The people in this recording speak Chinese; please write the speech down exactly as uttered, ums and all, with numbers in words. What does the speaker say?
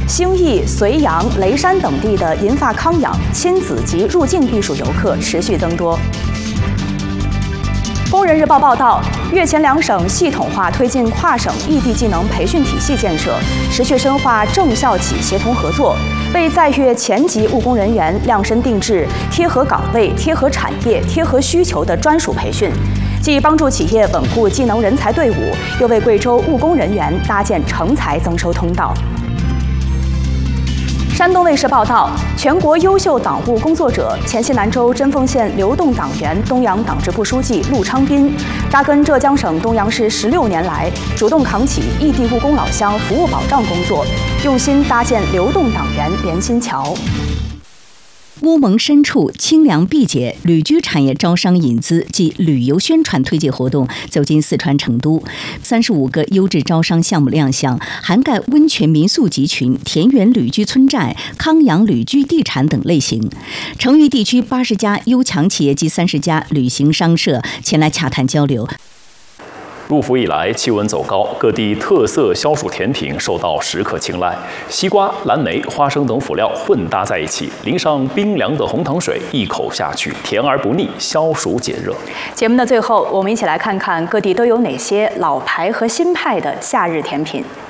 兴义、绥阳、雷山等地的银发康养、亲子及入境避暑游客持续增多。工人日报报道，粤黔两省系统化推进跨省异地技能培训体系建设，持续深化政校企协同合作，为在粤黔籍务工人员量身定制、贴合岗位、贴合产业、贴合需求的专属培训，既帮助企业稳固技能人才队伍，又为贵州务工人员搭建成才增收通道。山东卫视报道，全国优秀党务工作者、黔西南州针锋县流动党员东阳党支部书记陆昌斌，扎根浙江省东阳市十六年来，主动扛起异地务工老乡服务保障工作，用心搭建流动党员连心桥。 乌蒙深处清凉碧解旅居产业招商引资及旅游宣传推介活动走进四川成都，三十五个优质招商项目亮相，涵盖温泉民宿集群、田园旅居村寨、康养旅居地产等类型。成渝地区八十家优强企业及三十家旅行商社前来洽谈交流。 入伏以来，气温走高，各地特色消暑甜品受到食客青睐。西瓜、蓝莓、花生等辅料混搭在一起，淋上冰凉的红糖水，一口下去甜而不腻，消暑解热。 节目的最后，我们一起来看看各地都有哪些老牌和新派的夏日甜品。